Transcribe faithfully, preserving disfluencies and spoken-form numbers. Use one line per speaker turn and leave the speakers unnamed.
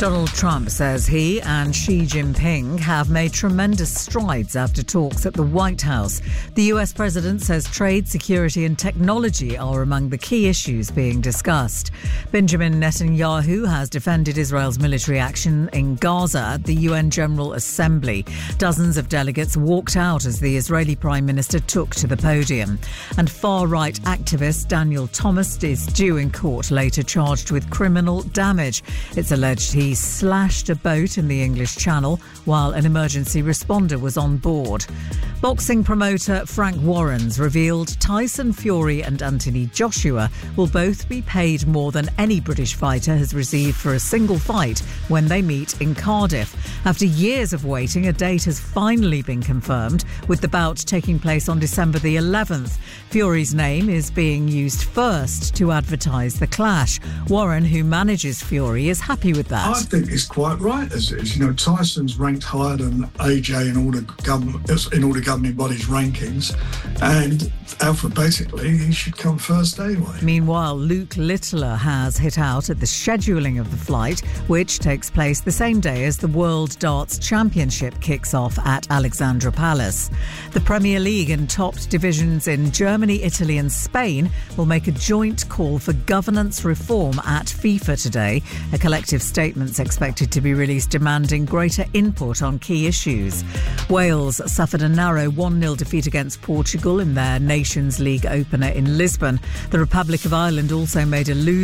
Donald Trump says he and Xi Jinping have made tremendous strides after talks at the White House. The U S president says trade, security and technology are among the key issues being discussed. Benjamin Netanyahu has defended Israel's military action in Gaza at the U N General Assembly. Dozens of delegates walked out as the Israeli Prime Minister took to the podium. And far-right activist Daniel Thomas is due in court later, charged with criminal damage. It's alleged he slashed a boat in the English Channel while an emergency responder was on board. Boxing promoter Frank Warren's revealed Tyson Fury and Anthony Joshua will both be paid more than any British fighter has received for a single fight when they meet in Cardiff. After years of waiting, a date has finally been confirmed, with the bout taking place on December the eleventh. Fury's name is being used first to advertise the clash. Warren, who manages Fury, is happy with that.
I think it's quite right as it is. You know, Tyson's ranked higher than A J in all the government, in all the governing bodies' rankings, and alphabetically he should come first anyway.
Meanwhile, Luke Littler has hit out at the scheduling of the flight, which takes place the same day as the World Darts Championship kicks off at Alexandra Palace. The Premier League and top divisions in Germany, Italy and Spain will make a joint call for governance reform at FIFA today. A collective statement's expected to be released demanding greater input on key issues. Wales suffered a narrow one nil defeat against Portugal in their Nations League opener in Lisbon. The Republic of Ireland also made a lose